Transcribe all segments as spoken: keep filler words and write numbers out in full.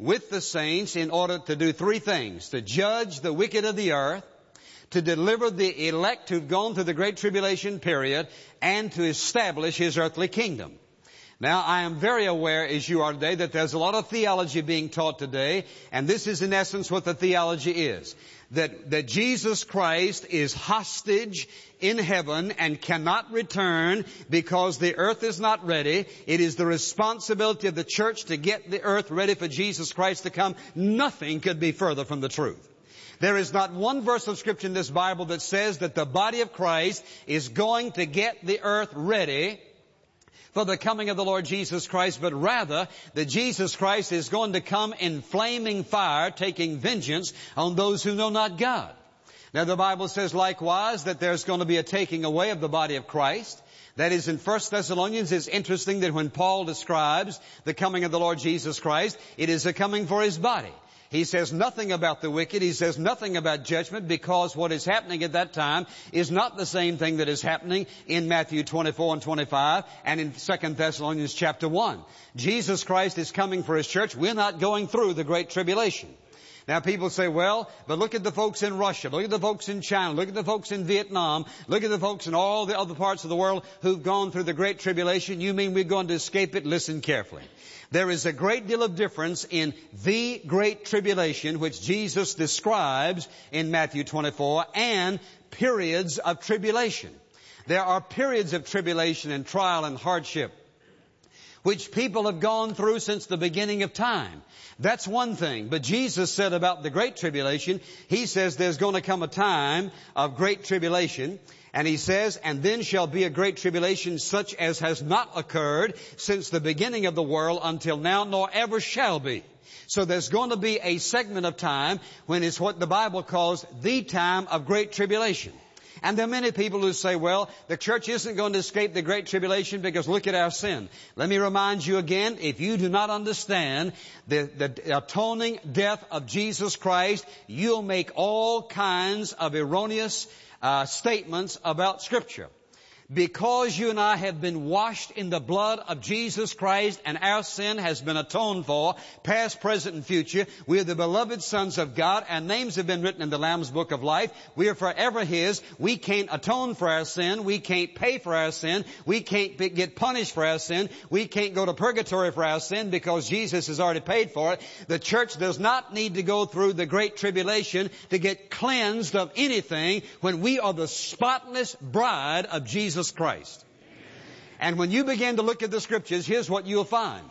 with the saints in order to do three things: to judge the wicked of the earth, to deliver the elect who've gone through the great tribulation period, and to establish His earthly kingdom. Now, I am very aware, as you are today, that there's a lot of theology being taught today, and this is in essence what the theology is. That, that Jesus Christ is hostage in heaven and cannot return because the earth is not ready. It is the responsibility of the church to get the earth ready for Jesus Christ to come. Nothing could be further from the truth. There is not one verse of Scripture in this Bible that says that the body of Christ is going to get the earth ready for the coming of the Lord Jesus Christ, but rather that Jesus Christ is going to come in flaming fire, taking vengeance on those who know not God. Now, the Bible says likewise that there's going to be a taking away of the body of Christ. That is, in First Thessalonians, it's interesting that when Paul describes the coming of the Lord Jesus Christ, it is a coming for His body. He says nothing about the wicked. He says nothing about judgment, because what is happening at that time is not the same thing that is happening in Matthew twenty-four and twenty-five and in Second Thessalonians chapter one. Jesus Christ is coming for His church. We're not going through the Great Tribulation. Now, people say, well, but look at the folks in Russia, look at the folks in China, look at the folks in Vietnam, look at the folks in all the other parts of the world who've gone through the Great Tribulation. You mean we're going to escape it? Listen carefully. There is a great deal of difference in the Great Tribulation, which Jesus describes in Matthew twenty-four, and periods of tribulation. There are periods of tribulation and trial and hardship which people have gone through since the beginning of time. That's one thing. But Jesus said about the Great Tribulation, He says there's going to come a time of great tribulation. And He says, and then shall be a great tribulation such as has not occurred since the beginning of the world until now, nor ever shall be. So there's going to be a segment of time when it's what the Bible calls the time of great tribulation. And there are many people who say, well, the church isn't going to escape the Great Tribulation because look at our sin. Let me remind you again, if you do not understand the, the atoning death of Jesus Christ, you'll make all kinds of erroneous uh, statements about Scripture. Because you and I have been washed in the blood of Jesus Christ and our sin has been atoned for, past, present, and future, we are the beloved sons of God. Our names have been written in the Lamb's Book of Life. We are forever His. We can't atone for our sin. We can't pay for our sin. We can't be, get punished for our sin. We can't go to purgatory for our sin because Jesus has already paid for it. The church does not need to go through the Great Tribulation to get cleansed of anything when we are the spotless bride of Jesus Christ. And when you begin to look at the Scriptures, here's what you'll find.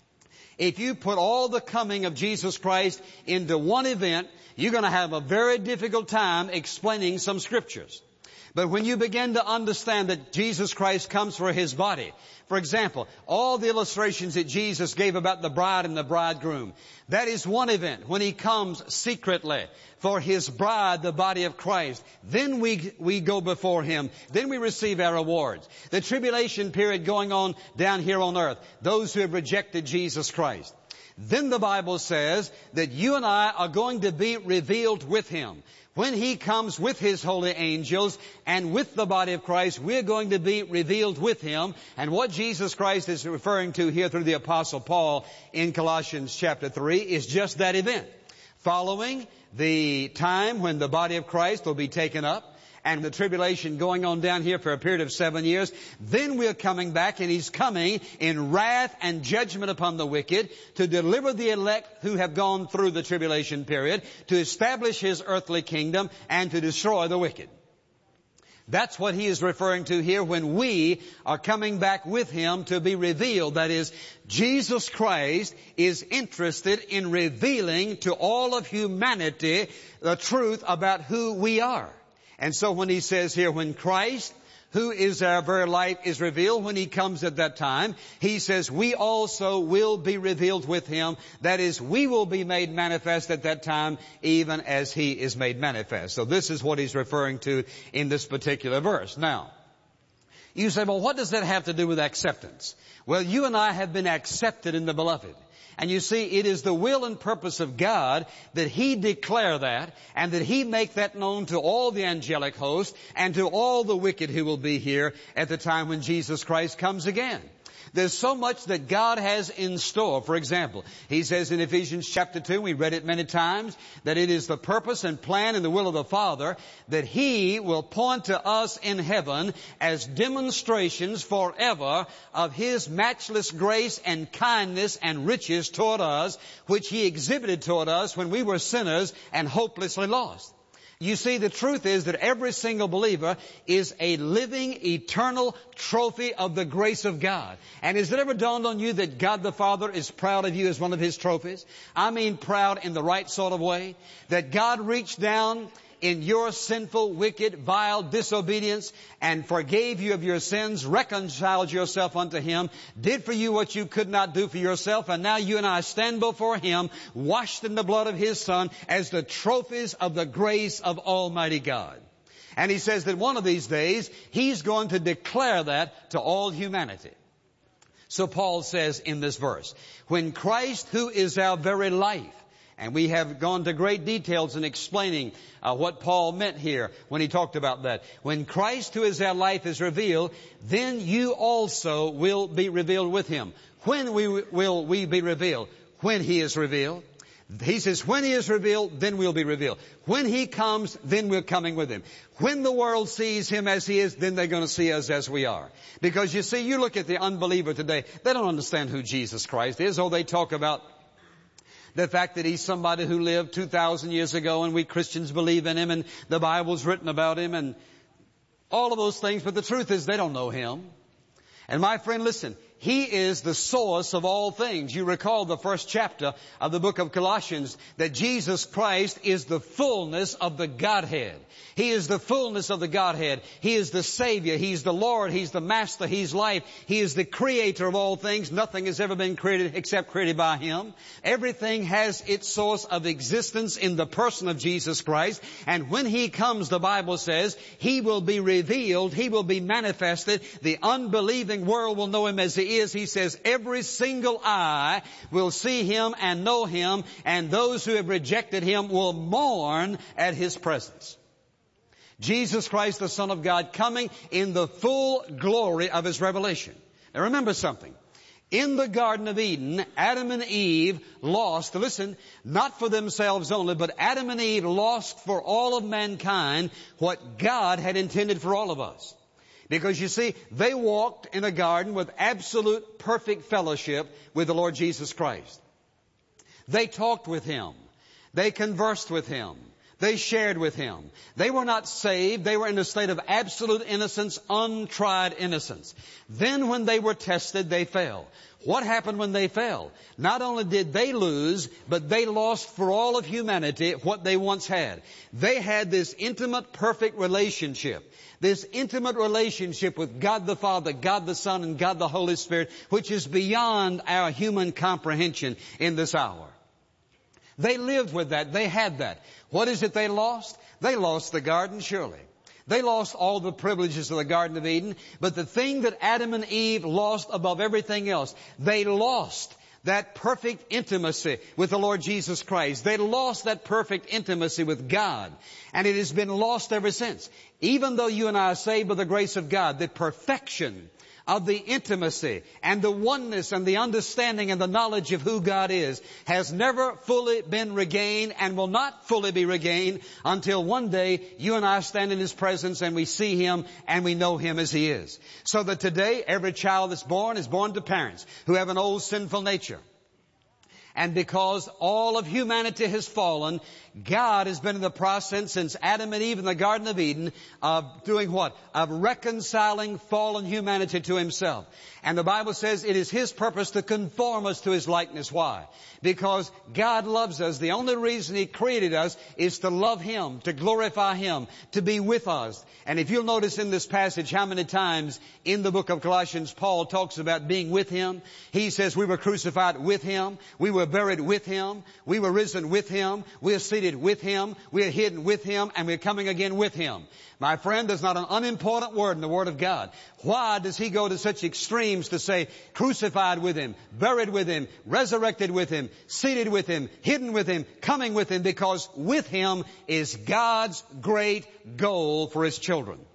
If you put all the coming of Jesus Christ into one event, you're going to have a very difficult time explaining some Scriptures. But when you begin to understand that Jesus Christ comes for His body, for example, all the illustrations that Jesus gave about the bride and the bridegroom, that is one event when He comes secretly for His bride, the body of Christ. Then we, we go before Him. Then we receive our rewards. The tribulation period going on down here on earth, those who have rejected Jesus Christ. Then the Bible says that you and I are going to be revealed with Him. When He comes with His holy angels and with the body of Christ, we're going to be revealed with Him. And what Jesus Christ is referring to here through the Apostle Paul in Colossians chapter three is just that event. Following the time when the body of Christ will be taken up, and the tribulation going on down here for a period of seven years. Then we're coming back, and He's coming in wrath and judgment upon the wicked to deliver the elect who have gone through the tribulation period, to establish His earthly kingdom, and to destroy the wicked. That's what He is referring to here when we are coming back with Him to be revealed. That is, Jesus Christ is interested in revealing to all of humanity the truth about who we are. And so when He says here, when Christ, who is our very life, is revealed, when He comes at that time, He says we also will be revealed with Him. That is, we will be made manifest at that time, even as He is made manifest. So this is what He's referring to in this particular verse. Now, you say, well, what does that have to do with acceptance? Well, you and I have been accepted in the Beloved. And you see, it is the will and purpose of God that He declare that, and that He make that known to all the angelic host and to all the wicked who will be here at the time when Jesus Christ comes again. There's so much that God has in store. For example, He says in Ephesians chapter two, we read it many times, that it is the purpose and plan and the will of the Father that He will point to us in heaven as demonstrations forever of His matchless grace and kindness and riches toward us, which He exhibited toward us when we were sinners and hopelessly lost. You see, the truth is that every single believer is a living, eternal trophy of the grace of God. And has it ever dawned on you that God the Father is proud of you as one of His trophies? I mean proud in the right sort of way. That God reached down in your sinful, wicked, vile disobedience and forgave you of your sins, reconciled yourself unto Him, did for you what you could not do for yourself, and now you and I stand before Him, washed in the blood of His Son, as the trophies of the grace of Almighty God. And He says that one of these days, He's going to declare that to all humanity. So Paul says in this verse, when Christ, who is our very life, and we have gone to great details in explaining uh, what Paul meant here when he talked about that. When Christ, who is our life, is revealed, then you also will be revealed with Him. When we will we be revealed? When He is revealed. He says, when He is revealed, then we'll be revealed. When He comes, then we're coming with Him. When the world sees Him as He is, then they're going to see us as we are. Because you see, you look at the unbeliever today, they don't understand who Jesus Christ is. Oh, they talk about the fact that He's somebody who lived two thousand years ago and we Christians believe in Him and the Bible's written about Him and all of those things. But the truth is they don't know Him. And my friend, listen, He is the source of all things. You recall the first chapter of the book of Colossians, that Jesus Christ is the fullness of the Godhead. He is the fullness of the Godhead. He is the Savior. He's the Lord. He's the Master. He's life. He is the Creator of all things. Nothing has ever been created except created by Him. Everything has its source of existence in the person of Jesus Christ. And when He comes, the Bible says, He will be revealed. He will be manifested. The unbelieving world will know Him as He is. He says every single eye will see Him and know Him, and those who have rejected Him will mourn at His presence. Jesus Christ, the Son of God, coming in the full glory of His revelation. Now remember something. In the Garden of Eden, Adam and Eve lost, listen, not for themselves only, but Adam and Eve lost for all of mankind what God had intended for all of us. Because you see, they walked in a garden with absolute perfect fellowship with the Lord Jesus Christ. They talked with Him. They conversed with Him. They shared with Him. They were not saved. They were in a state of absolute innocence, untried innocence. Then when they were tested, they fell. What happened when they fell? Not only did they lose, but they lost for all of humanity what they once had. They had this intimate, perfect relationship. This intimate relationship with God the Father, God the Son, and God the Holy Spirit, which is beyond our human comprehension in this hour. They lived with that. They had that. What is it they lost? They lost the garden, surely. They lost all the privileges of the Garden of Eden. But the thing that Adam and Eve lost above everything else, they lost that perfect intimacy with the Lord Jesus Christ. They lost that perfect intimacy with God. And it has been lost ever since. Even though you and I are saved by the grace of God, the perfection of the intimacy and the oneness and the understanding and the knowledge of who God is has never fully been regained and will not fully be regained until one day you and I stand in His presence and we see Him and we know Him as He is. So that today every child that's born is born to parents who have an old sinful nature. And because all of humanity has fallen, God has been in the process since Adam and Eve in the Garden of Eden of doing what? Of reconciling fallen humanity to Himself. And the Bible says it is His purpose to conform us to His likeness. Why? Because God loves us. The only reason He created us is to love Him, to glorify Him, to be with us. And if you'll notice in this passage how many times in the book of Colossians Paul talks about being with Him. He says we were crucified with Him. We were buried with Him. We were risen with Him. We are seated with Him. We are hidden with Him. And we're coming again with Him. My friend, there's not an unimportant word in the Word of God. Why does He go to such extremes to say crucified with Him, buried with Him, resurrected with Him, seated with Him, hidden with Him, coming with Him? Because with Him is God's great goal for His children.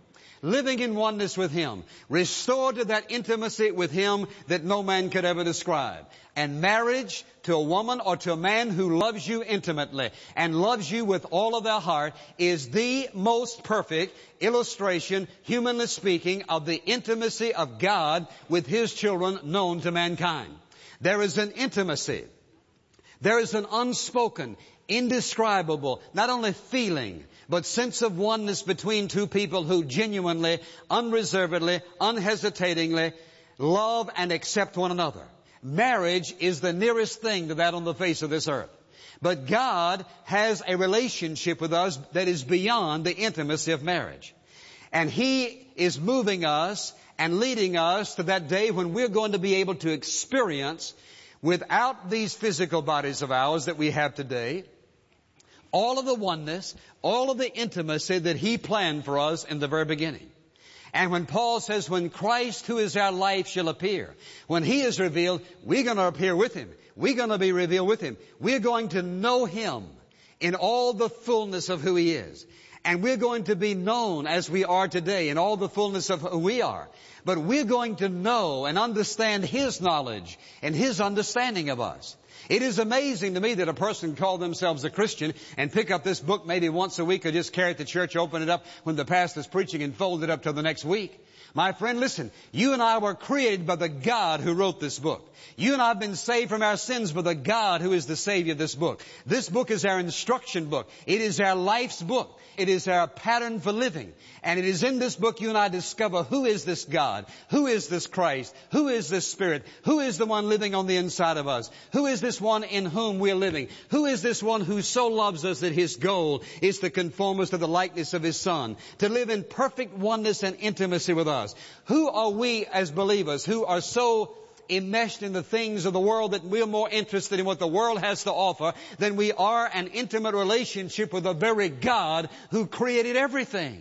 living in oneness with Him, restored to that intimacy with Him that no man could ever describe. And marriage to a woman or to a man who loves you intimately and loves you with all of their heart is the most perfect illustration, humanly speaking, of the intimacy of God with His children known to mankind. There is an intimacy. There is an unspoken, indescribable, not only feeling, but sense of oneness between two people who genuinely, unreservedly, unhesitatingly love and accept one another. Marriage is the nearest thing to that on the face of this earth. But God has a relationship with us that is beyond the intimacy of marriage. And He is moving us and leading us to that day when we're going to be able to experience, without these physical bodies of ours that we have today, all of the oneness, all of the intimacy that He planned for us in the very beginning. And when Paul says, when Christ, who is our life, shall appear, when He is revealed, we're going to appear with Him. We're going to be revealed with Him. We're going to know Him in all the fullness of who He is. And we're going to be known as we are today in all the fullness of who we are. But we're going to know and understand His knowledge and His understanding of us. It is amazing to me that a person can call themselves a Christian and pick up this book maybe once a week or just carry it to church, open it up when the pastor's preaching and fold it up till the next week. My friend, listen, you and I were created by the God who wrote this book. You and I have been saved from our sins by the God who is the Savior of this book. This book is our instruction book. It is our life's book. It is our pattern for living. And it is in this book you and I discover who is this God, who is this Christ, who is this Spirit, who is the one living on the inside of us, who is this one in whom we're living, who is this one who so loves us that His goal is to conform us to the likeness of His Son, to live in perfect oneness and intimacy with us. Who are we as believers who are so enmeshed in the things of the world that we're more interested in what the world has to offer than we are an intimate relationship with the very God who created everything?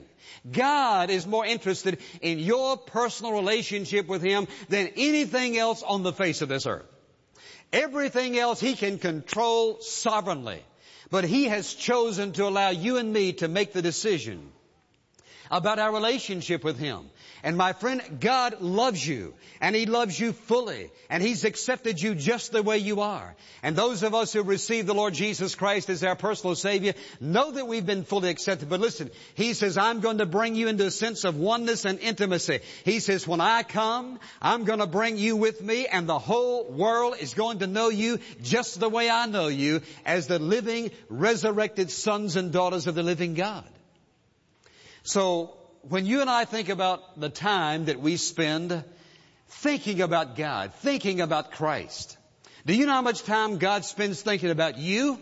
God is more interested in your personal relationship with Him than anything else on the face of this earth. Everything else He can control sovereignly. But He has chosen to allow you and me to make the decision about our relationship with Him. And my friend, God loves you, and He loves you fully, and He's accepted you just the way you are. And those of us who receive the Lord Jesus Christ as our personal Savior know that we've been fully accepted. But listen, He says, I'm going to bring you into a sense of oneness and intimacy. He says, when I come, I'm going to bring you with me, and the whole world is going to know you just the way I know you, as the living, resurrected sons and daughters of the living God. So, when you and I think about the time that we spend thinking about God, thinking about Christ, do you know how much time God spends thinking about you?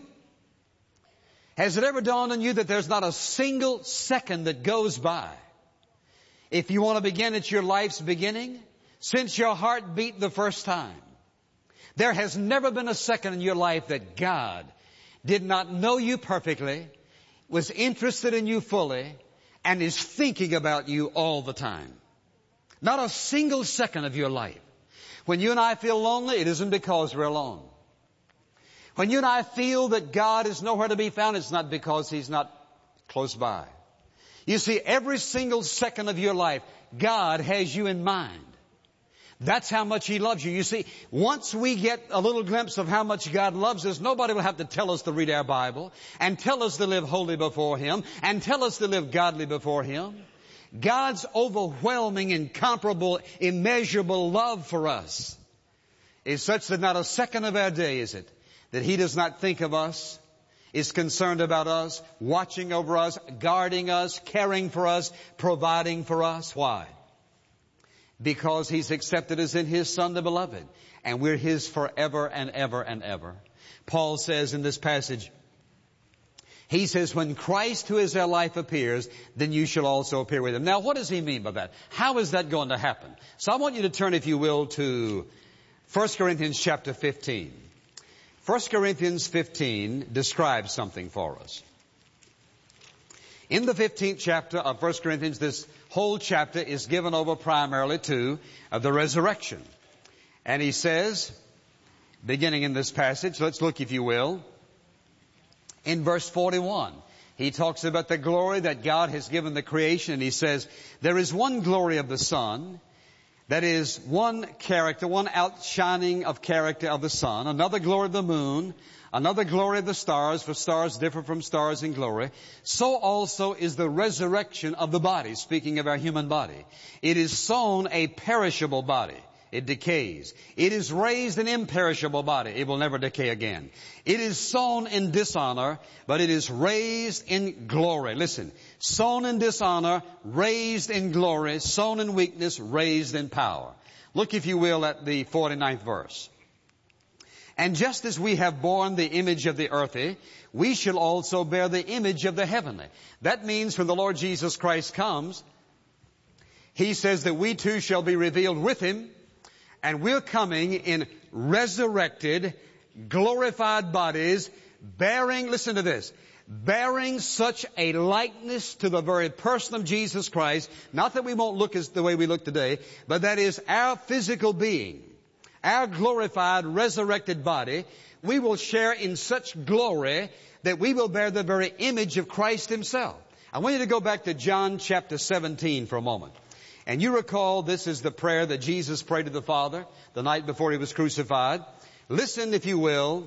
Has it ever dawned on you that there's not a single second that goes by, if you want to begin at your life's beginning, since your heart beat the first time? There has never been a second in your life that God did not know you perfectly, was interested in you fully, and is thinking about you all the time. Not a single second of your life. When you and I feel lonely, it isn't because we're alone. When you and I feel that God is nowhere to be found, it's not because He's not close by. You see, every single second of your life, God has you in mind. That's how much He loves you. You see, once we get a little glimpse of how much God loves us, nobody will have to tell us to read our Bible and tell us to live holy before Him and tell us to live godly before Him. God's overwhelming, incomparable, immeasurable love for us is such that not a second of our day is it that He does not think of us, is concerned about us, watching over us, guarding us, caring for us, providing for us. Why? Because He's accepted us in His Son, the Beloved. And we're His forever and ever and ever. Paul says in this passage, he says, when Christ, who is our life, appears, then you shall also appear with Him. Now, what does he mean by that? How is that going to happen? So I want you to turn, if you will, to First Corinthians chapter fifteen. First Corinthians fifteen describes something for us. In the fifteenth chapter of First Corinthians, this whole chapter is given over primarily to uh, the resurrection. And he says, beginning in this passage, let's look, if you will, in verse forty-one. He talks about the glory that God has given the creation, and he says, there is one glory of the sun, that is one character, one outshining of character of the sun, another glory of the moon, another glory of the stars, for stars differ from stars in glory. So also is the resurrection of the body, speaking of our human body. It is sown a perishable body. It decays. It is raised an imperishable body. It will never decay again. It is sown in dishonor, but it is raised in glory. Listen, sown in dishonor, raised in glory, sown in weakness, raised in power. Look, if you will, at the forty-ninth verse. And just as we have borne the image of the earthy, we shall also bear the image of the heavenly. That means when the Lord Jesus Christ comes, he says that we too shall be revealed with him, and we're coming in resurrected, glorified bodies, bearing, listen to this, bearing such a likeness to the very person of Jesus Christ, not that we won't look as the way we look today, but that is our physical being, our glorified, resurrected body. We will share in such glory that we will bear the very image of Christ himself. I want you to go back to John chapter seventeen for a moment. And you recall this is the prayer that Jesus prayed to the Father the night before he was crucified. Listen, if you will,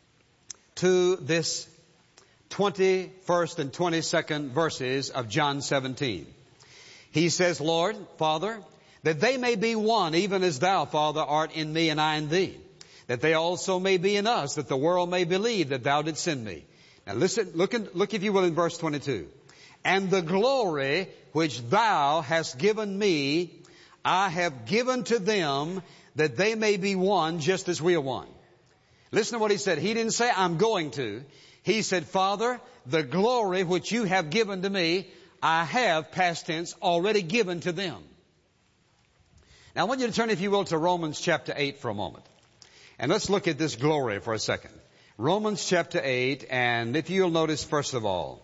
to this twenty-first and twenty-second verses of John seventeen. He says, Lord, Father, that they may be one, even as thou, Father, art in me and I in thee, that they also may be in us, that the world may believe that thou didst send me. Now listen, look, in, look if you will in verse twenty-two. And the glory which thou hast given me, I have given to them, that they may be one, just as we are one. Listen to what he said. He didn't say, I'm going to. He said, Father, the glory which you have given to me, I have, past tense, already given to them. Now I want you to turn, if you will, to Romans chapter eight for a moment. And let's look at this glory for a second. Romans chapter eight, and if you'll notice, first of all,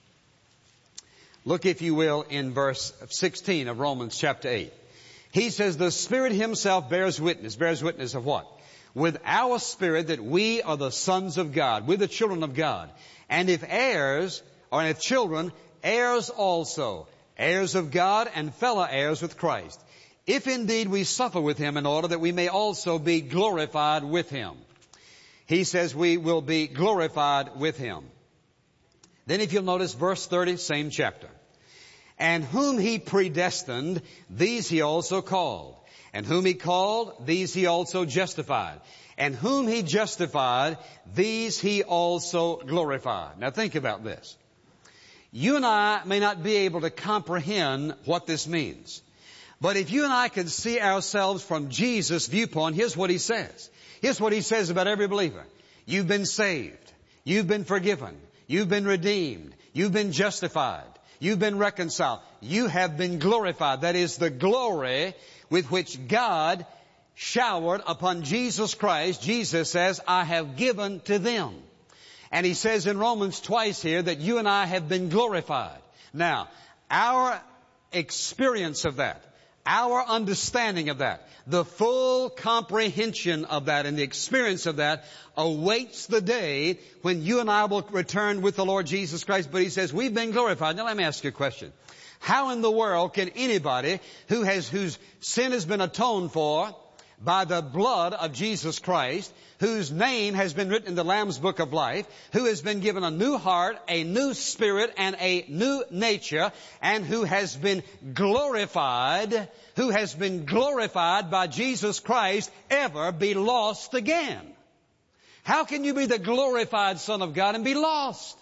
look, if you will, in verse sixteen of Romans chapter eight. He says, the Spirit himself bears witness. Bears witness of what? With our spirit that we are the sons of God. We're the children of God. And if heirs, or if children, heirs also. Heirs of God and fellow heirs with Christ. If indeed we suffer with him, in order that we may also be glorified with him. He says we will be glorified with him. Then if you'll notice verse thirty, same chapter. And whom he predestined, these he also called. And whom he called, these he also justified. And whom he justified, these he also glorified. Now think about this. You and I may not be able to comprehend what this means. But if you and I can see ourselves from Jesus' viewpoint, here's what he says. Here's what he says about every believer. You've been saved. You've been forgiven. You've been redeemed. You've been justified. You've been reconciled. You have been glorified. That is the glory with which God showered upon Jesus Christ. Jesus says, I have given to them. And he says in Romans twice here that you and I have been glorified. Now, our experience of that, our understanding of that, the full comprehension of that and the experience of that awaits the day when you and I will return with the Lord Jesus Christ. But he says, we've been glorified. Now let me ask you a question. How in the world can anybody who has, whose sin has been atoned for by the blood of Jesus Christ, whose name has been written in the Lamb's Book of Life, who has been given a new heart, a new spirit, and a new nature, and who has been glorified, who has been glorified by Jesus Christ, ever be lost again? How can you be the glorified Son of God and be lost?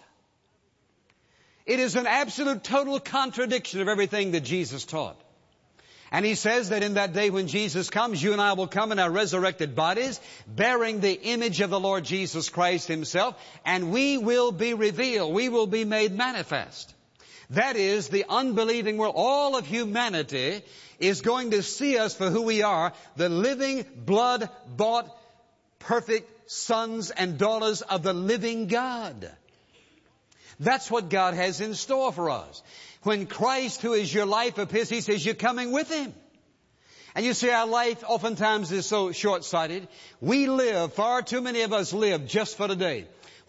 It is an absolute total contradiction of everything that Jesus taught. And he says that in that day when Jesus comes, you and I will come in our resurrected bodies, bearing the image of the Lord Jesus Christ himself, and we will be revealed. We will be made manifest. That is, the unbelieving world, all of humanity is going to see us for who we are, the living, blood-bought, perfect sons and daughters of the living God. That's what God has in store for us. When Christ, who is your life, appears, he says you're coming with him. And you see, our life oftentimes is so short-sighted. We live, far too many of us live just for today.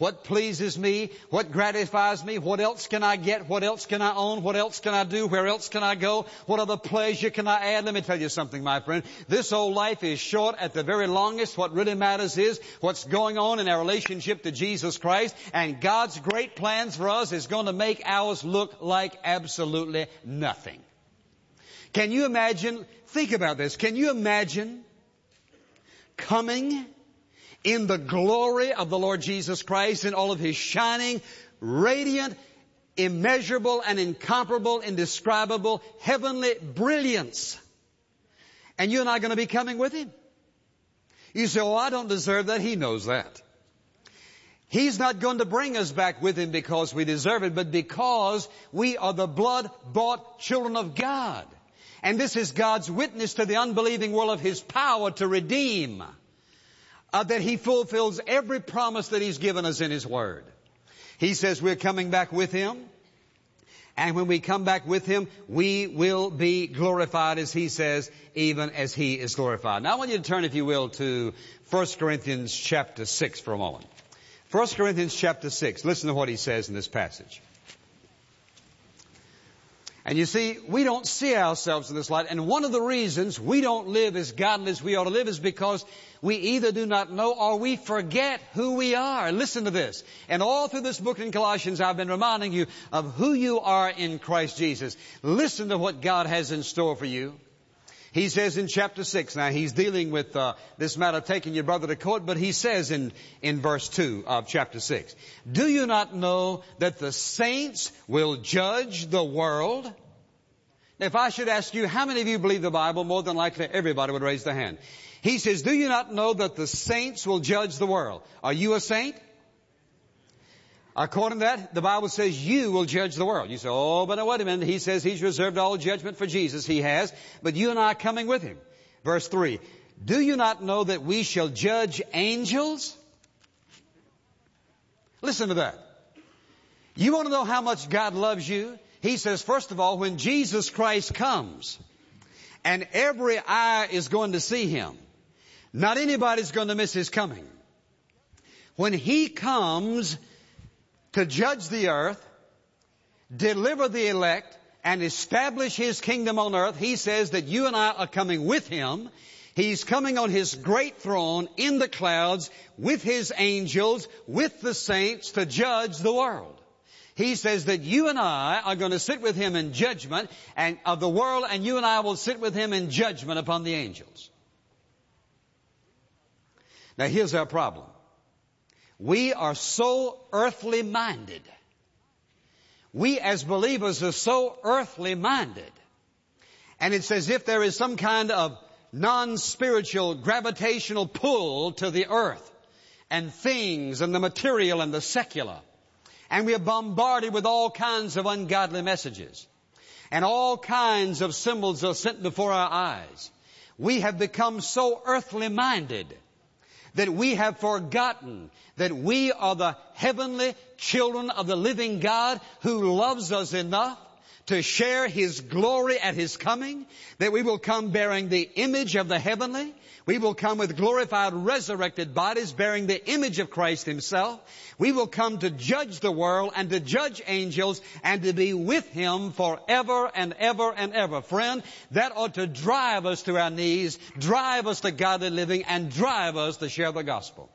what pleases me, what gratifies me, what else can I get, what else can I own, what else can I do, where else can I go, what other pleasure can I add. Let me tell you something, my friend. This old life is short at the very longest. What really matters is what's going on in our relationship to Jesus Christ, and God's great plans for us is going to make ours look like absolutely nothing. Can you imagine, think about this, can you imagine coming in the glory of the Lord Jesus Christ in all of His shining, radiant, immeasurable and incomparable, indescribable, heavenly brilliance? And you and I are going to be coming with Him. You say, oh, I don't deserve that. He knows that. He's not going to bring us back with Him because we deserve it, but because we are the blood-bought children of God. And this is God's witness to the unbelieving world of His power to redeem. Uh, that He fulfills every promise that He's given us in His Word. He says we're coming back with Him. And when we come back with Him, we will be glorified, as He says, even as He is glorified. Now I want you to turn, if you will, to First Corinthians chapter six for a moment. First Corinthians chapter six. Listen to what he says in this passage. And you see, we don't see ourselves in this light. And one of the reasons we don't live as godly as we ought to live is because we either do not know or we forget who we are. Listen to this. And all through this book in Colossians, I've been reminding you of who you are in Christ Jesus. Listen to what God has in store for you. He says in chapter six, now he's dealing with uh, this matter of taking your brother to court, but he says in, in verse two of chapter six, do you not know that the saints will judge the world? Now, if I should ask you, how many of you believe the Bible? More than likely everybody would raise their hand. He says, do you not know that the saints will judge the world? Are you a saint? According to that, the Bible says you will judge the world. You say, oh, but wait a minute. He says He's reserved all judgment for Jesus. He has. But you and I are coming with Him. Verse three. Do you not know that we shall judge angels? Listen to that. You want to know how much God loves you? He says, first of all, when Jesus Christ comes and every eye is going to see Him, not anybody's going to miss His coming. When He comes to judge the earth, deliver the elect, and establish His kingdom on earth, He says that you and I are coming with Him. He's coming on His great throne in the clouds with His angels, with the saints to judge the world. He says that you and I are going to sit with Him in judgment and of the world, and you and I will sit with Him in judgment upon the angels. Now here's our problem. We are so earthly minded. We as believers are so earthly minded. And it's as if there is some kind of non-spiritual gravitational pull to the earth and things and the material and the secular. And we are bombarded with all kinds of ungodly messages. And all kinds of symbols are sent before our eyes. We have become so earthly minded that we have forgotten that we are the heavenly children of the living God who loves us enough to share His glory at His coming, that we will come bearing the image of the heavenly. We will come with glorified, resurrected bodies bearing the image of Christ Himself. We will come to judge the world and to judge angels and to be with Him forever and ever and ever. Friend, that ought to drive us to our knees, drive us to godly living, and drive us to share the gospel.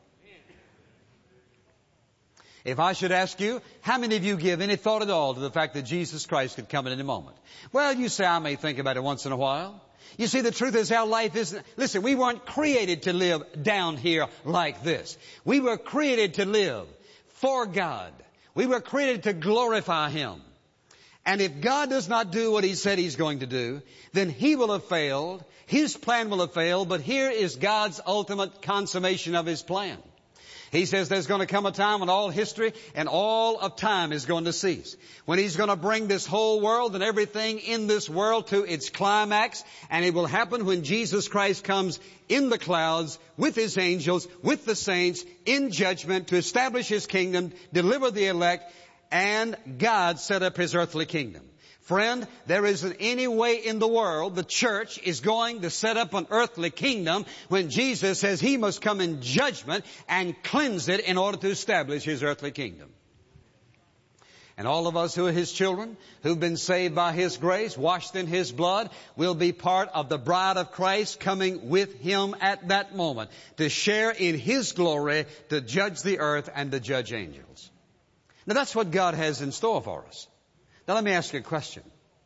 If I should ask you, how many of you give any thought at all to the fact that Jesus Christ could come at any moment? Well, you say, I may think about it once in a while. You see, the truth is our life isn't... Listen, we weren't created to live down here like this. We were created to live for God. We were created to glorify Him. And if God does not do what He said He's going to do, then He will have failed. His plan will have failed. But here is God's ultimate consummation of His plan. He says there's going to come a time when all history and all of time is going to cease. When He's going to bring this whole world and everything in this world to its climax. And it will happen when Jesus Christ comes in the clouds with His angels, with the saints, in judgment to establish His kingdom, deliver the elect, and God set up His earthly kingdom. Friend, there isn't any way in the world the church is going to set up an earthly kingdom when Jesus says He must come in judgment and cleanse it in order to establish His earthly kingdom. And all of us who are His children, who've been saved by His grace, washed in His blood, will be part of the bride of Christ coming with Him at that moment to share in His glory, to judge the earth and to judge angels. Now that's what God has in store for us. Now let me ask you a question.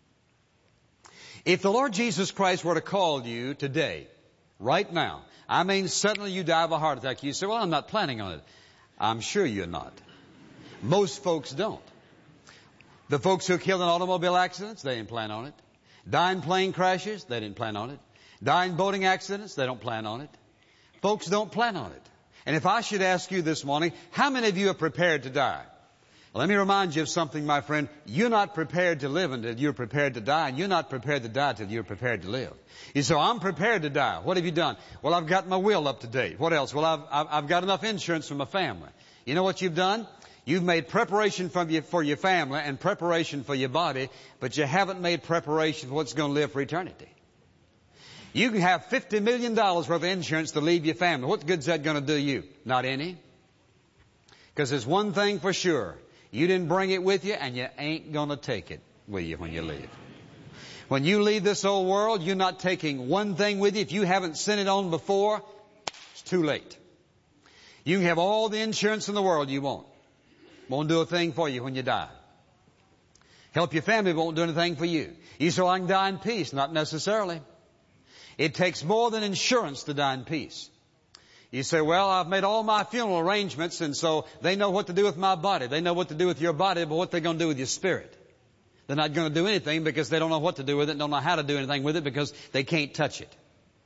If the Lord Jesus Christ were to call you today, right now, I mean suddenly you die of a heart attack, you say, well, I'm not planning on it. I'm sure you're not. Most folks don't. The folks who are killed in automobile accidents, they didn't plan on it. Die in plane crashes, they didn't plan on it. Die in boating accidents, they don't plan on it. Folks don't plan on it. And if I should ask you this morning, how many of you are prepared to die? Well, let me remind you of something, my friend. You're not prepared to live until you're prepared to die, and you're not prepared to die until you're prepared to live. You say, I'm prepared to die. What have you done? Well, I've got my will up to date. What else? Well, I've, I've, I've got enough insurance for my family. You know what you've done? You've made preparation for your, for your family and preparation for your body, but you haven't made preparation for what's going to live for eternity. You can have fifty million dollars worth of insurance to leave your family. What good's that going to do you? Not any. Because there's one thing for sure. You didn't bring it with you, and you ain't going to take it with you when you leave. When you leave this old world, you're not taking one thing with you. If you haven't sent it on before, it's too late. You can have all the insurance in the world you want. Won't do a thing for you when you die. Help your family, won't do anything for you. You say, well, I can die in peace. Not necessarily. It takes more than insurance to die in peace. You say, well, I've made all my funeral arrangements, and so they know what to do with my body. They know what to do with your body, but what they're going to do with your spirit. They're not going to do anything because they don't know what to do with it, don't know how to do anything with it because they can't touch it.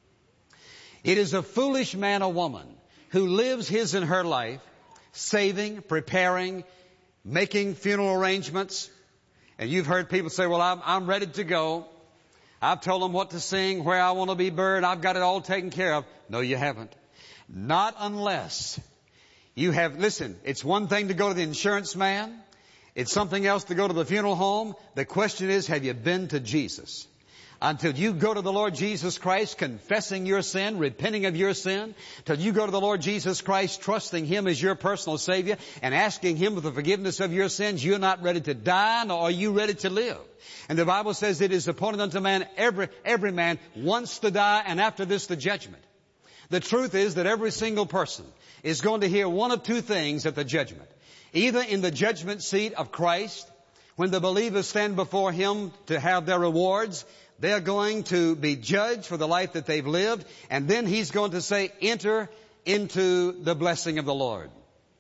It is a foolish man or woman who lives his and her life saving, preparing, making funeral arrangements. And you've heard people say, well, I'm, I'm ready to go. I've told them what to sing, where I want to be buried. I've got it all taken care of. No, you haven't. Not unless you have, listen, it's one thing to go to the insurance man. It's something else to go to the funeral home. The question is, have you been to Jesus? Until you go to the Lord Jesus Christ, confessing your sin, repenting of your sin, till you go to the Lord Jesus Christ, trusting Him as your personal Savior, and asking Him for the forgiveness of your sins, you're not ready to die, nor are you ready to live. And the Bible says it is appointed unto man, every, every man, once to die, and after this the judgment. The truth is that every single person is going to hear one of two things at the judgment. Either in the judgment seat of Christ, when the believers stand before Him to have their rewards, they're going to be judged for the life that they've lived, and then He's going to say, enter into the blessing of the Lord.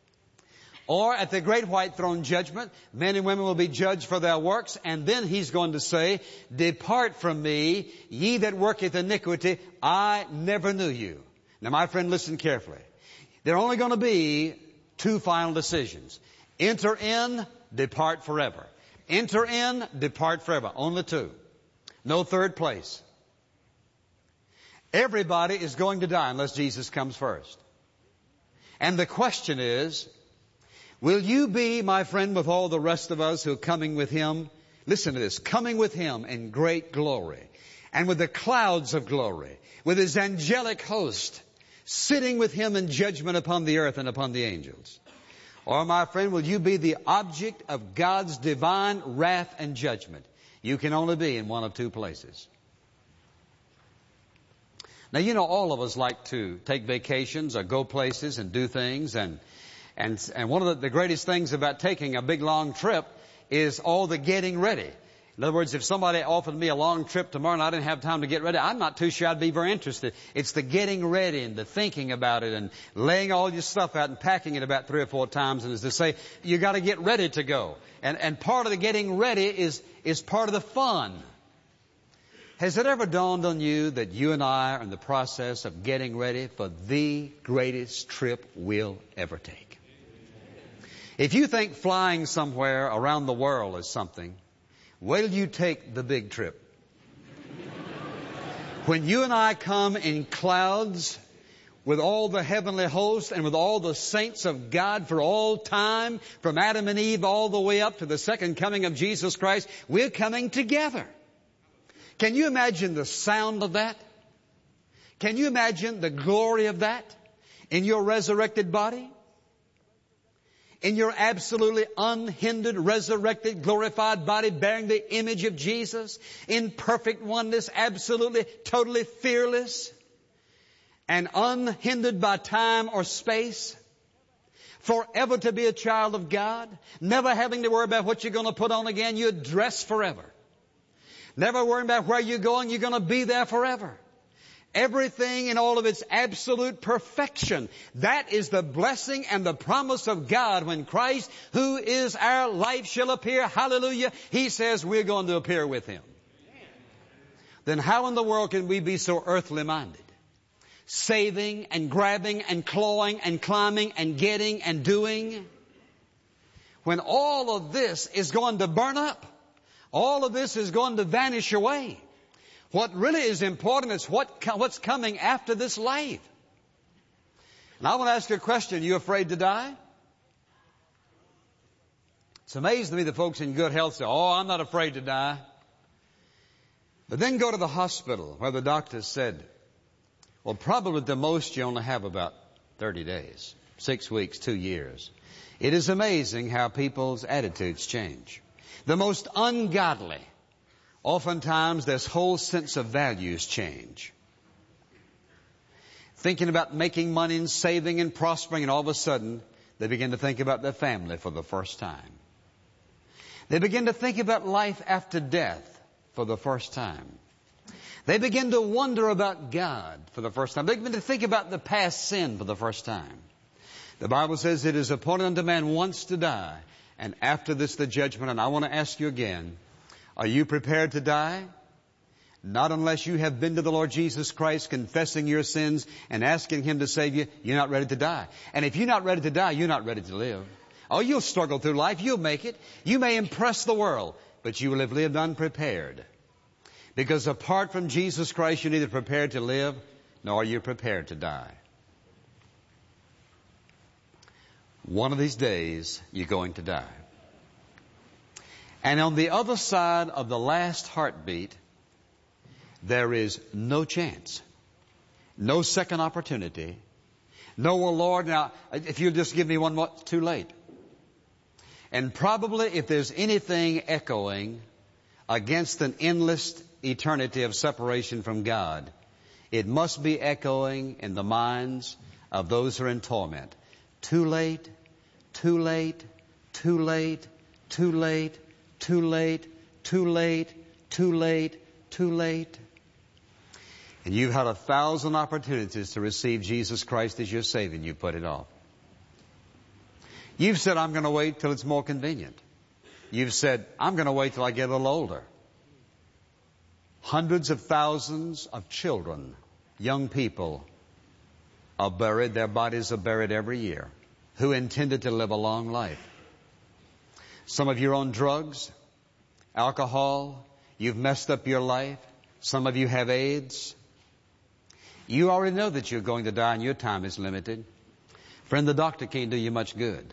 Or at the great white throne judgment, men and women will be judged for their works, and then He's going to say, depart from me, ye that worketh iniquity, I never knew you. Now, my friend, listen carefully. There are only going to be two final decisions. Enter in, depart forever. Enter in, depart forever. Only two. No third place. Everybody is going to die unless Jesus comes first. And the question is, will you be, my friend, with all the rest of us who are coming with Him? Listen to this. Coming with Him in great glory. And with the clouds of glory. With His angelic host. Sitting with Him in judgment upon the earth and upon the angels. Or, my friend, will you be the object of God's divine wrath and judgment? You can only be in one of two places. Now, you know, all of us like to take vacations or go places and do things. And and, and one of the, the greatest things about taking a big, long trip is all the getting ready. In other words, if somebody offered me a long trip tomorrow and I didn't have time to get ready, I'm not too sure I'd be very interested. It's the getting ready and the thinking about it and laying all your stuff out and packing it about three or four times. And as to say, you got to get ready to go. And, and part of the getting ready is, is part of the fun. Has it ever dawned on you that you and I are in the process of getting ready for the greatest trip we'll ever take? If you think flying somewhere around the world is something, wait till you take the big trip. When you and I come in clouds with all the heavenly hosts and with all the saints of God for all time, from Adam and Eve all the way up to the second coming of Jesus Christ. We're coming together. Can you imagine the sound of that? Can you imagine the glory of that in your resurrected body? In your absolutely unhindered, resurrected, glorified body bearing the image of Jesus in perfect oneness, absolutely, totally fearless and unhindered by time or space, forever to be a child of God, never having to worry about what you're going to put on again. You're dressed forever. Never worrying about where you're going. You're going to be there forever. Everything in all of its absolute perfection. That is the blessing and the promise of God when Christ, who is our life, shall appear. Hallelujah. He says we're going to appear with Him. Then how in the world can we be so earthly minded? Saving and grabbing and clawing and climbing and getting and doing, when all of this is going to burn up. All of this is going to vanish away. What really is important is what, what's coming after this life. And I want to ask you a question. Are you afraid to die? It's amazing to me that folks in good health say, oh, I'm not afraid to die. But then go to the hospital where the doctor said, well, probably the most you only have about thirty days, six weeks, two years. It is amazing how people's attitudes change. The most ungodly, oftentimes this whole sense of values change. Thinking about making money and saving and prospering, and all of a sudden they begin to think about their family for the first time. They begin to think about life after death for the first time. They begin to wonder about God for the first time. They begin to think about the past sin for the first time. The Bible says it is appointed unto man once to die, and after this the judgment. And I want to ask you again, are you prepared to die? Not unless you have been to the Lord Jesus Christ, confessing your sins and asking Him to save you. You're not ready to die. And if you're not ready to die, you're not ready to live. Oh, you'll struggle through life. You'll make it. You may impress the world, but you will have lived unprepared. Because apart from Jesus Christ, you're neither prepared to live, nor are you prepared to die. One of these days, you're going to die. And on the other side of the last heartbeat, there is no chance, no second opportunity, no, well, Lord, now, if you'll just give me one more, too late. And probably if there's anything echoing against an endless eternity of separation from God, it must be echoing in the minds of those who are in torment. Too late, too late, too late, too late, too late, too late, too late, too late. And you've had a thousand opportunities to receive Jesus Christ as your Savior, and you put it off. You've said, I'm going to wait till it's more convenient. You've said, I'm going to wait till I get a little older. Hundreds of thousands of children, young people, are buried, their bodies are buried every year, who intended to live a long life. Some of you are on drugs, alcohol, you've messed up your life. Some of you have AIDS. You already know that you're going to die and your time is limited. Friend, the doctor can't do you much good.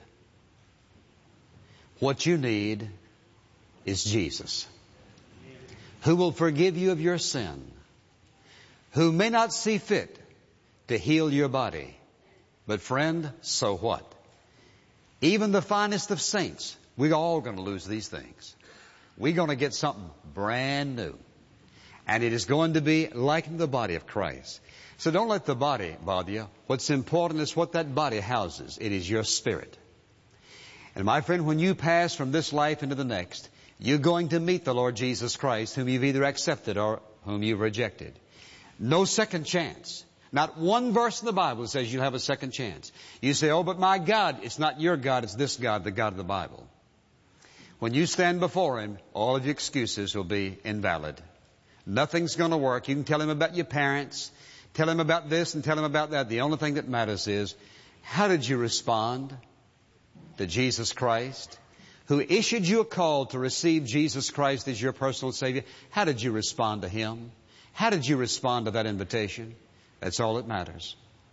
What you need is Jesus, who will forgive you of your sin, who may not see fit to heal your body. But friend, so what? Even the finest of saints, we're all going to lose these things. We're going to get something brand new. And it is going to be like the body of Christ. So don't let the body bother you. What's important is what that body houses. It is your spirit. And my friend, when you pass from this life into the next, you're going to meet the Lord Jesus Christ, whom you've either accepted or whom you've rejected. No second chance. Not one verse in the Bible says you'll have a second chance. You say, oh, but my God, it's not your God, it's this God, the God of the Bible. When you stand before Him, all of your excuses will be invalid. Nothing's going to work. You can tell Him about your parents, tell Him about this and tell Him about that. The only thing that matters is, how did you respond to Jesus Christ, who issued you a call to receive Jesus Christ as your personal Savior? How did you respond to Him? How did you respond to that invitation? That's all that matters.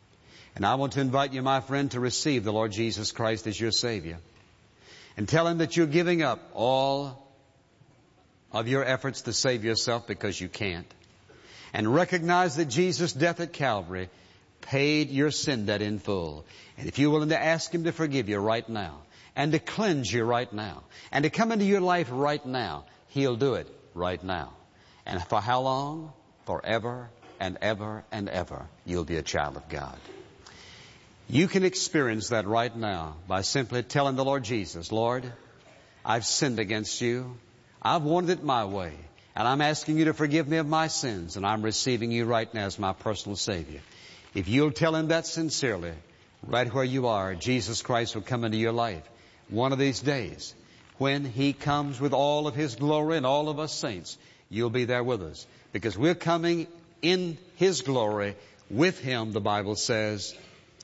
And I want to invite you, my friend, to receive the Lord Jesus Christ as your Savior. And tell Him that you're giving up all of your efforts to save yourself because you can't. And recognize that Jesus' death at Calvary paid your sin debt in full. And if you're willing to ask Him to forgive you right now, and to cleanse you right now, and to come into your life right now, He'll do it right now. And for how long? Forever and ever and ever, you'll be a child of God. You can experience that right now by simply telling the Lord Jesus, Lord, I've sinned against you. I've wanted it my way. And I'm asking you to forgive me of my sins. And I'm receiving you right now as my personal Savior. If you'll tell Him that sincerely, right where you are, Jesus Christ will come into your life. One of these days, when He comes with all of His glory and all of us saints, you'll be there with us. Because we're coming in His glory with Him, the Bible says,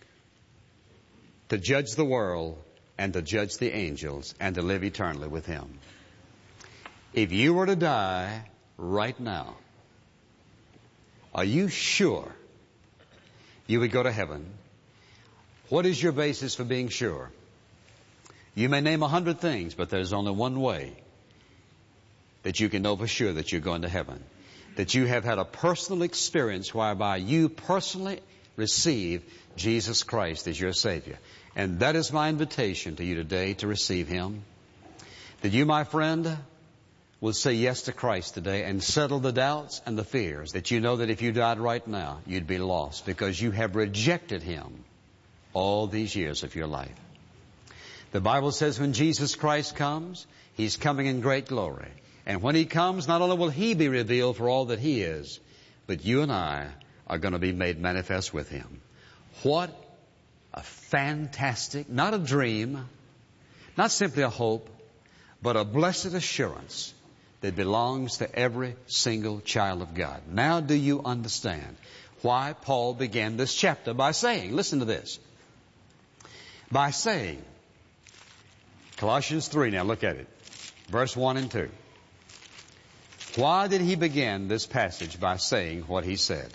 to judge the world and to judge the angels and to live eternally with Him. If you were to die right now, are you sure you would go to heaven? What is your basis for being sure? You may name a hundred things, but there's only one way that you can know for sure that you're going to heaven. That you have had a personal experience whereby you personally receive Jesus Christ as your Savior. And that is my invitation to you today, to receive Him. That you, my friend, will say yes to Christ today and settle the doubts and the fears. That you know that if you died right now, you'd be lost because you have rejected Him all these years of your life. The Bible says when Jesus Christ comes, He's coming in great glory. And when He comes, not only will He be revealed for all that He is, but you and I are going to be made manifest with Him. What a fantastic, not a dream, not simply a hope, but a blessed assurance that belongs to every single child of God. Now do you understand why Paul began this chapter by saying, listen to this, by saying, Colossians three, now look at it, verse one and two. Why did he begin this passage by saying what he said?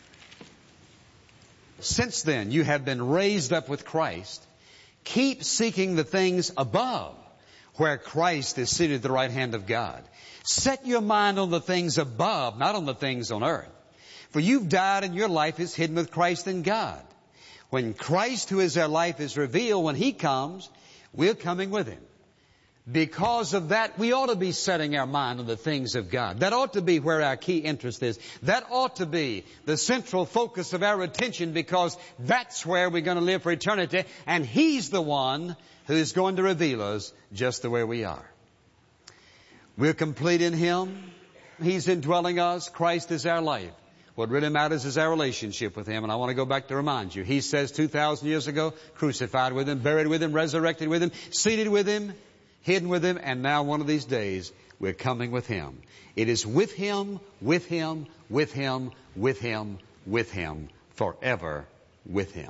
Since then you have been raised up with Christ, keep seeking the things above, where Christ is seated at the right hand of God. Set your mind on the things above, not on the things on earth. For you've died and your life is hidden with Christ in God. When Christ, who is our life, is revealed, when He comes, we're coming with Him. Because of that, we ought to be setting our mind on the things of God. That ought to be where our key interest is. That ought to be the central focus of our attention, because that's where we're going to live for eternity. And He's the one who is going to reveal us just the way we are. We're complete in Him. He's indwelling us. Christ is our life. What really matters is our relationship with Him. And I want to go back to remind you. He says two thousand years ago, crucified with Him, buried with Him, resurrected with Him, seated with Him, hidden with Him, and now one of these days we're coming with Him. It is with Him, with Him, with Him, with Him, with Him, forever with Him.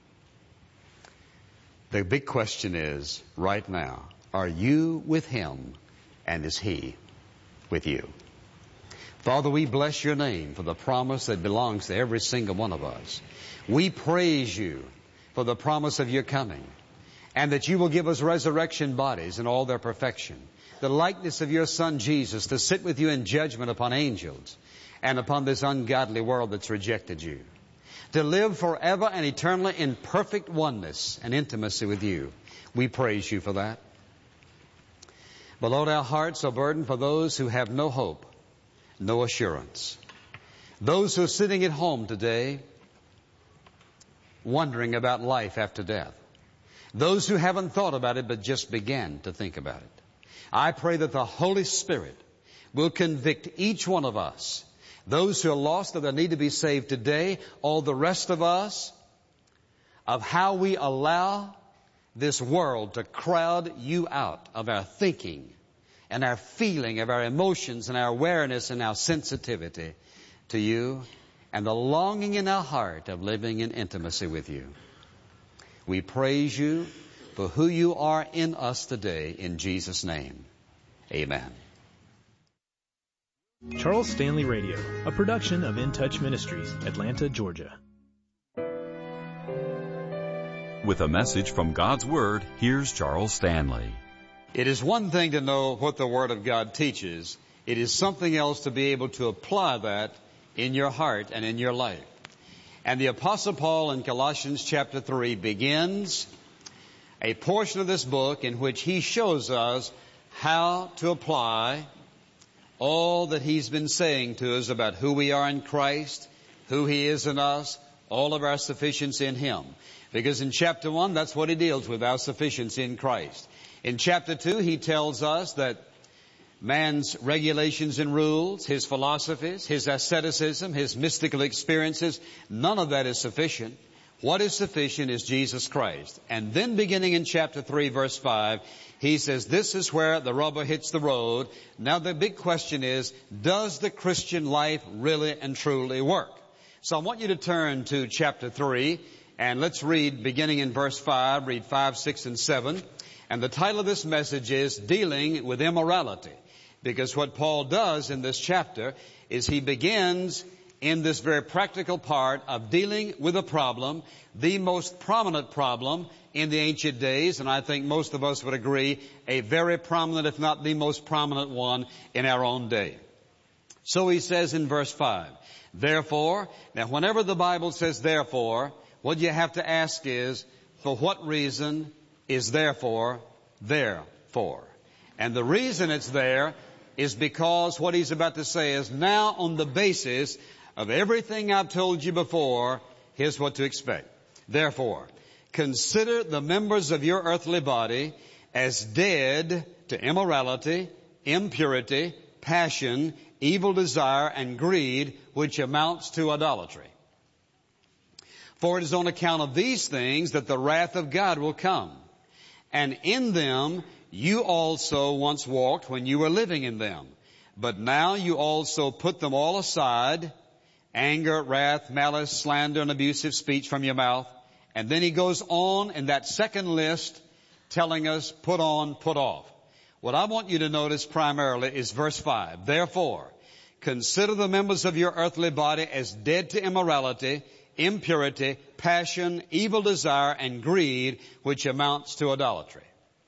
The big question is, right now, are you with Him and is He with you? Father, we bless Your name for the promise that belongs to every single one of us. We praise You for the promise of Your coming, and that You will give us resurrection bodies in all their perfection, the likeness of Your Son Jesus, to sit with You in judgment upon angels and upon this ungodly world that's rejected You, to live forever and eternally in perfect oneness and intimacy with You. We praise You for that. But Lord, our hearts are burdened for those who have no hope, no assurance. Those who are sitting at home today wondering about life after death. Those who haven't thought about it but just began to think about it. I pray that the Holy Spirit will convict each one of us, those who are lost, that need to be saved today, all the rest of us, of how we allow this world to crowd You out of our thinking and our feeling, of our emotions and our awareness and our sensitivity to You, and the longing in our heart of living in intimacy with You. We praise You for who You are in us today, in Jesus' name. Amen. Charles Stanley Radio, a production of In Touch Ministries, Atlanta, Georgia. With a message from God's Word, here's Charles Stanley. It is one thing to know what the Word of God teaches. It is something else to be able to apply that in your heart and in your life. And the Apostle Paul in Colossians chapter three begins a portion of this book in which he shows us how to apply all that he's been saying to us about who we are in Christ, who He is in us, all of our sufficiency in Him. Because in chapter one, that's what he deals with, our sufficiency in Christ. In chapter two, he tells us that man's regulations and rules, his philosophies, his asceticism, his mystical experiences, none of that is sufficient. What is sufficient is Jesus Christ. And then beginning in chapter three, verse five, he says, this is where the rubber hits the road. Now the big question is, does the Christian life really and truly work? So I want you to turn to chapter three, and let's read beginning in verse five, read five, six, and seven. And the title of this message is Dealing with Immorality. Because what Paul does in this chapter is he begins in this very practical part of dealing with a problem, the most prominent problem in the ancient days, and I think most of us would agree, a very prominent, if not the most prominent one in our own day. So he says in verse five, therefore, now whenever the Bible says therefore, what you have to ask is, for what reason is therefore there for? And the reason it's there is because what he's about to say is, now on the basis of everything I've told you before, here's what to expect. Therefore, consider the members of your earthly body as dead to immorality, impurity, passion, evil desire, and greed, which amounts to idolatry. For it is on account of these things that the wrath of God will come. And in them you also once walked when you were living in them. But now you also put them all aside, anger, wrath, malice, slander, and abusive speech from your mouth. And then he goes on in that second list telling us, put on, put off. What I want you to notice primarily is verse five. Therefore, consider the members of your earthly body as dead to immorality, impurity, passion, evil desire, and greed, which amounts to idolatry.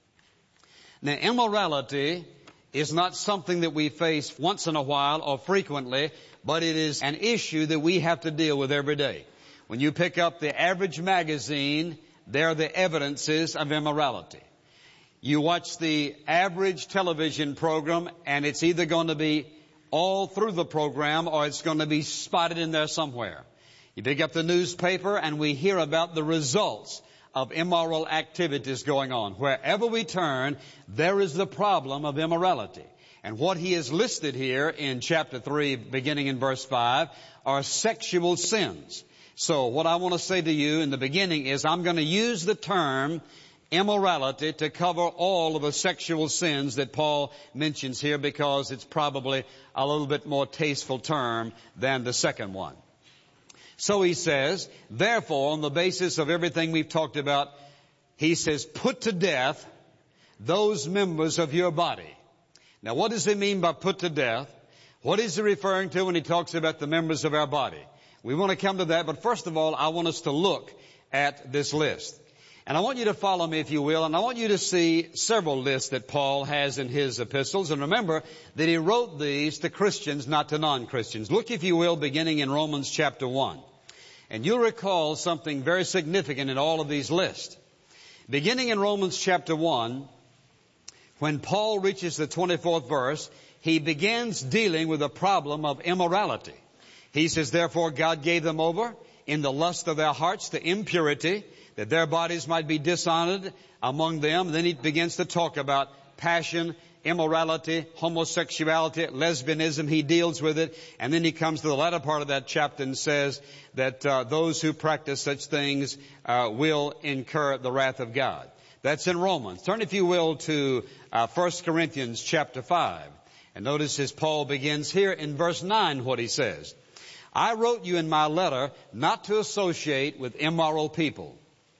Now, immorality is not something that we face once in a while or frequently, but it is an issue that we have to deal with every day. When you pick up the average magazine, there are the evidences of immorality. You watch the average television program, and it's either going to be all through the program or it's going to be spotted in there somewhere. You pick up the newspaper and we hear about the results of immoral activities going on. Wherever we turn, there is the problem of immorality. And what he has listed here in chapter three, beginning in verse five, are sexual sins. So what I want to say to you in the beginning is I'm going to use the term immorality to cover all of the sexual sins that Paul mentions here, because it's probably a little bit more tasteful term than the second one. So he says, therefore, on the basis of everything we've talked about, he says, put to death those members of your body. Now, what does he mean by put to death? What is he referring to when he talks about the members of our body? We want to come to that, but first of all, I want us to look at this list. And I want you to follow me, if you will, and I want you to see several lists that Paul has in his epistles. And remember that he wrote these to Christians, not to non-Christians. Look, if you will, beginning in Romans chapter one. And you'll recall something very significant in all of these lists. Beginning in Romans chapter one, when Paul reaches the twenty-fourth verse, he begins dealing with the problem of immorality. He says, therefore God gave them over in the lust of their hearts to impurity, that their bodies might be dishonored among them. And then he begins to talk about passion, immorality, homosexuality, lesbianism. He deals with it. And then he comes to the latter part of that chapter and says that uh, those who practice such things uh, will incur the wrath of God. That's in Romans. Turn, if you will, to uh, First Corinthians chapter five. And notice as Paul begins here in verse nine what he says. I wrote you in my letter not to associate with immoral people.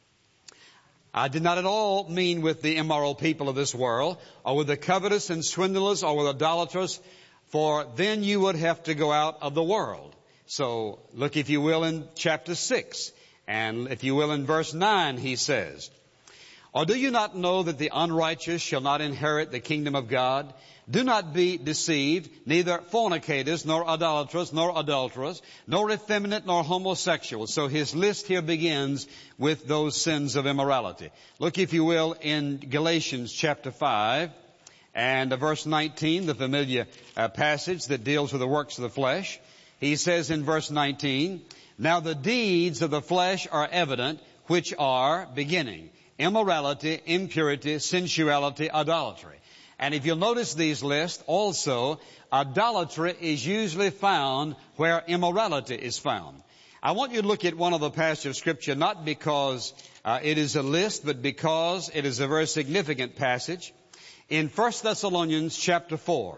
I did not at all mean with the immoral people of this world, or with the covetous and swindlers, or with idolaters, for then you would have to go out of the world. So look, if you will, in chapter six, And if you will, in verse nine he says, or do you not know that the unrighteous shall not inherit the kingdom of God? Do not be deceived, neither fornicators, nor idolaters, nor adulterers, nor effeminate, nor homosexuals. So his list here begins with those sins of immorality. Look, if you will, in Galatians chapter five and verse nineteen, the familiar uh, passage that deals with the works of the flesh. He says in verse nineteen, now the deeds of the flesh are evident, which are, beginning, immorality, impurity, sensuality, idolatry. And if you'll notice these lists, also, idolatry is usually found where immorality is found. I want you to look at one of the passages of Scripture, not because uh, it is a list, but because it is a very significant passage. In First Thessalonians chapter four,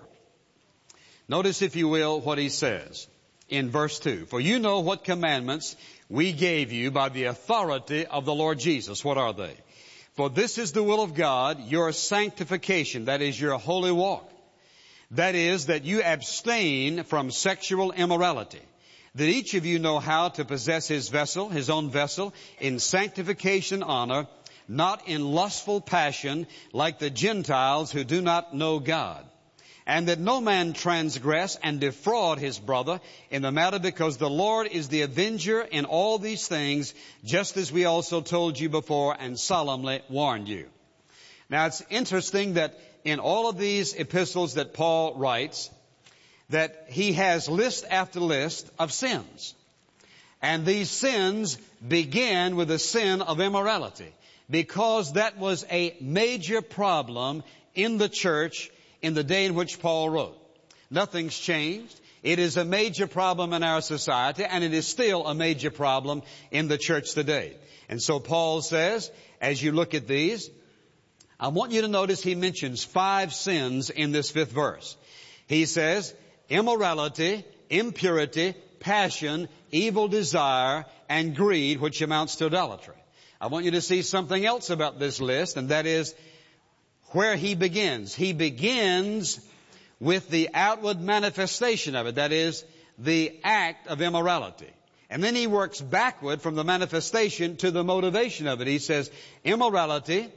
notice, if you will, what he says in verse two. For you know what commandments we gave you by the authority of the Lord Jesus. What are they? For this is the will of God, your sanctification, that is your holy walk. That is, that you abstain from sexual immorality, that each of you know how to possess his vessel, his own vessel, in sanctification, honor, not in lustful passion, like the Gentiles who do not know God. And that no man transgress and defraud his brother in the matter, because the Lord is the avenger in all these things, just as we also told you before and solemnly warned you. Now, it's interesting that in all of these epistles that Paul writes, that he has list after list of sins. And these sins begin with the sin of immorality, because that was a major problem in the church in the day in which Paul wrote. Nothing's changed. It is a major problem in our society, and it is still a major problem in the church today. And so Paul says, as you look at these, I want you to notice he mentions five sins in this fifth verse. He says, immorality, impurity, passion, evil desire, and greed, which amounts to idolatry. I want you to see something else about this list, and that is where he begins. He begins with the outward manifestation of it, that is, the act of immorality. And then he works backward from the manifestation to the motivation of it. He says, immorality,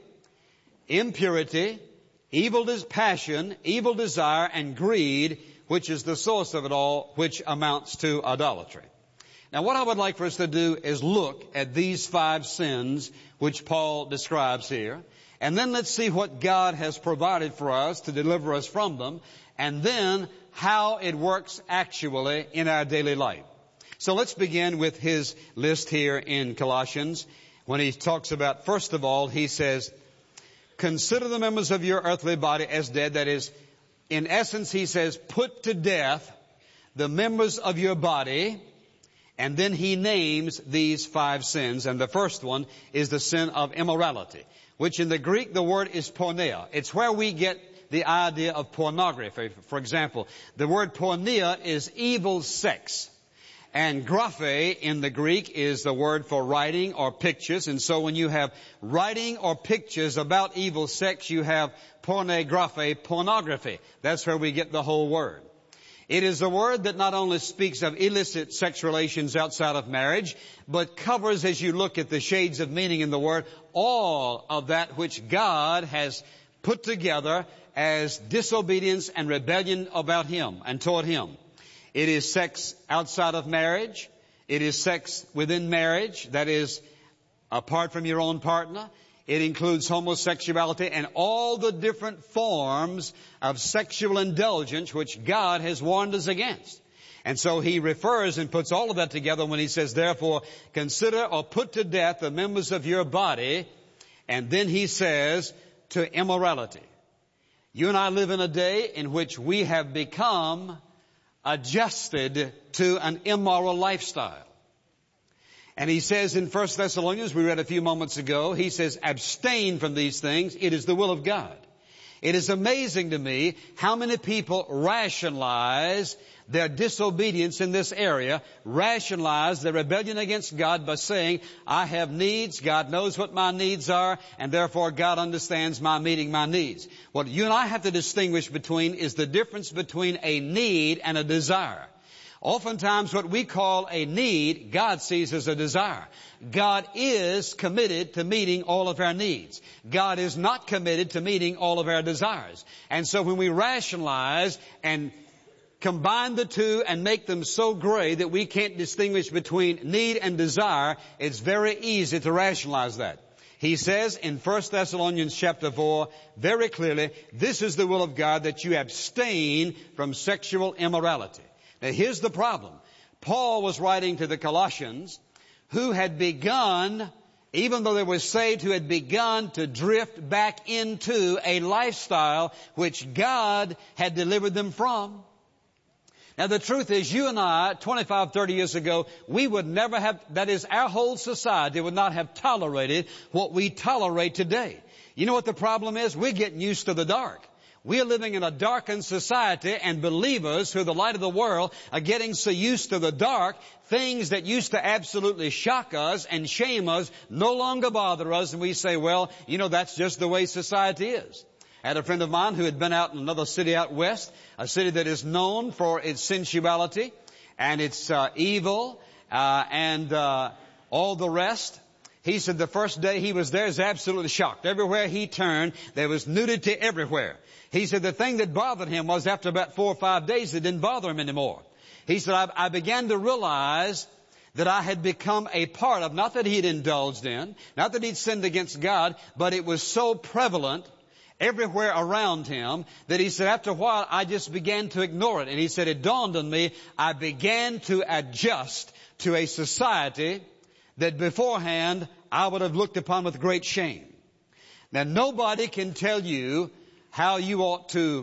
impurity, evil passion, evil desire, and greed, which is the source of it all, which amounts to idolatry. Now, what I would like for us to do is look at these five sins which Paul describes here. And then let's see what God has provided for us to deliver us from them, and then how it works actually in our daily life. So let's begin with his list here in Colossians. When he talks about, first of all, he says, consider the members of your earthly body as dead. That is, in essence, he says, put to death the members of your body. And then he names these five sins. And the first one is the sin of immorality, which in the Greek, the word is porneia. It's where we get the idea of pornography. For example, the word porneia is evil sex. And graphe in the Greek is the word for writing or pictures. And so when you have writing or pictures about evil sex, you have pornography, pornography. That's where we get the whole word. It is a word that not only speaks of illicit sex relations outside of marriage, but covers, as you look at the shades of meaning in the word, all of that which God has put together as disobedience and rebellion about Him and toward Him. It is sex outside of marriage. It is sex within marriage, that is, apart from your own partner. It includes homosexuality and all the different forms of sexual indulgence which God has warned us against. And so he refers and puts all of that together when he says, therefore, consider or put to death the members of your body. And then he says, to immorality. You and I live in a day in which we have become adjusted to an immoral lifestyle. And he says in First Thessalonians, we read a few moments ago, he says, abstain from these things. It is the will of God. It is amazing to me how many people rationalize their disobedience in this area, rationalize their rebellion against God by saying, I have needs, God knows what my needs are, and therefore God understands my meeting my needs. What you and I have to distinguish between is the difference between a need and a desire. Oftentimes what we call a need, God sees as a desire. God is committed to meeting all of our needs. God is not committed to meeting all of our desires. And so when we rationalize and combine the two and make them so gray that we can't distinguish between need and desire, it's very easy to rationalize that. He says in First Thessalonians chapter four very clearly, this is the will of God, that you abstain from sexual immorality. Now here's the problem. Paul was writing to the Colossians who had begun, even though they were saved, who had begun to drift back into a lifestyle which God had delivered them from. Now the truth is, you and I, twenty-five, thirty years ago, we would never have, that is, our whole society would not have tolerated what we tolerate today. You know what the problem is? We're getting used to the dark. We are living in a darkened society, and believers who are the light of the world are getting so used to the dark, things that used to absolutely shock us and shame us no longer bother us, and we say, well, you know, that's just the way society is. I had a friend of mine who had been out in another city out west, a city that is known for its sensuality and its uh, evil uh, and uh, all the rest. He said the first day he was there, he was absolutely shocked. Everywhere he turned, there was nudity everywhere. He said the thing that bothered him was after about four or five days, it didn't bother him anymore. He said, I, I began to realize that I had become a part of, not that he'd indulged in, not that he'd sinned against God, but it was so prevalent everywhere around him that he said after a while I just began to ignore it. And he said it dawned on me, I began to adjust to a society that beforehand I would have looked upon with great shame. Now nobody can tell you how you ought to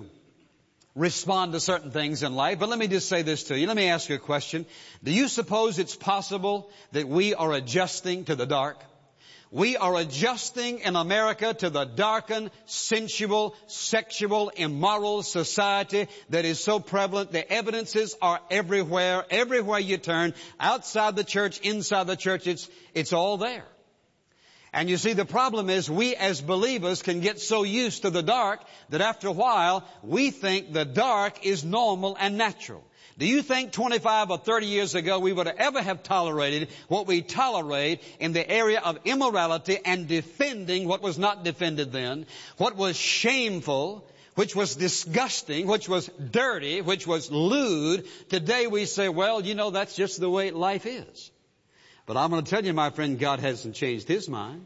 respond to certain things in life, but let me just say this to you. Let me ask you a question. Do you suppose it's possible that we are adjusting to the dark? We are adjusting in America to the darkened, sensual, sexual, immoral society that is so prevalent. The evidences are everywhere, everywhere you turn, outside the church, inside the church, it's, it's all there. And you see, the problem is we as believers can get so used to the dark that after a while we think the dark is normal and natural. Do you think twenty-five or thirty years ago we would ever have tolerated what we tolerate in the area of immorality and defending what was not defended then, what was shameful, which was disgusting, which was dirty, which was lewd? Today we say, well, you know, that's just the way life is. But I'm going to tell you, my friend, God hasn't changed His mind.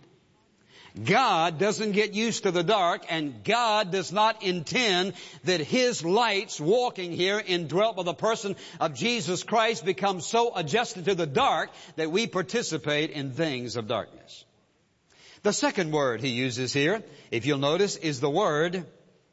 God doesn't get used to the dark, and God does not intend that His lights walking here indwelt by the person of Jesus Christ become so adjusted to the dark that we participate in things of darkness. The second word He uses here, if you'll notice, is the word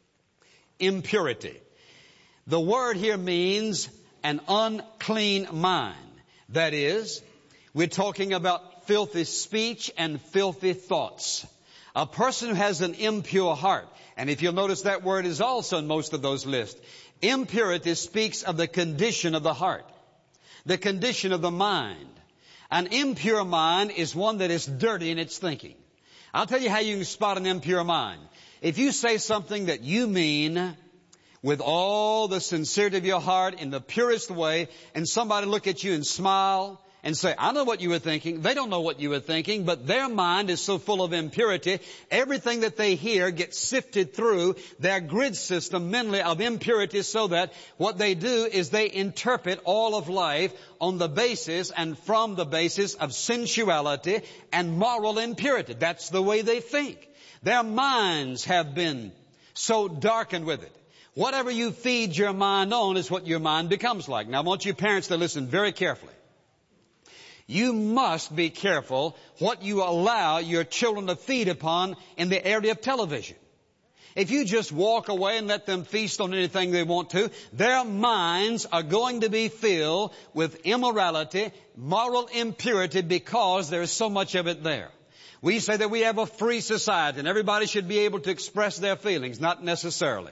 impurity. The word here means an unclean mind. That is, we're talking about filthy speech and filthy thoughts. A person who has an impure heart, and if you'll notice that word is also in most of those lists. Impurity speaks of the condition of the heart, the condition of the mind. An impure mind is one that is dirty in its thinking. I'll tell you how you can spot an impure mind. If you say something that you mean with all the sincerity of your heart in the purest way, and somebody look at you and smile and say, I know what you were thinking. They don't know what you were thinking, but their mind is so full of impurity. Everything that they hear gets sifted through their grid system mentally of impurity, so that what they do is they interpret all of life on the basis and from the basis of sensuality and moral impurity. That's the way they think. Their minds have been so darkened with it. Whatever you feed your mind on is what your mind becomes like. Now I want you parents to listen very carefully. You must be careful what you allow your children to feed upon in the area of television. If you just walk away and let them feast on anything they want to, their minds are going to be filled with immorality, moral impurity, because there is so much of it there. We say that we have a free society and everybody should be able to express their feelings. Not necessarily.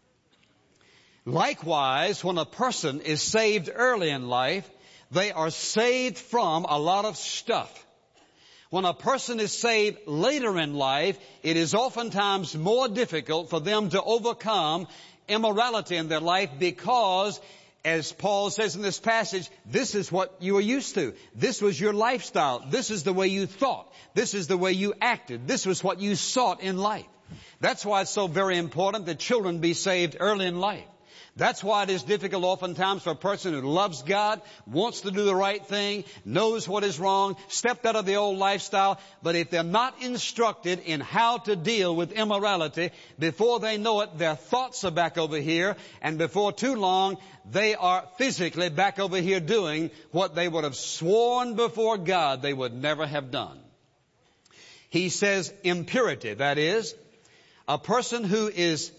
Likewise, when a person is saved early in life, they are saved from a lot of stuff. When a person is saved later in life, it is oftentimes more difficult for them to overcome immorality in their life, because as Paul says in this passage, this is what you were used to. This was your lifestyle. This is the way you thought. This is the way you acted. This was what you sought in life. That's why it's so very important that children be saved early in life. That's why it is difficult oftentimes for a person who loves God, wants to do the right thing, knows what is wrong, stepped out of the old lifestyle, but if they're not instructed in how to deal with immorality, before they know it, their thoughts are back over here, and before too long, they are physically back over here doing what they would have sworn before God they would never have done. He says impurity, that is, a person who is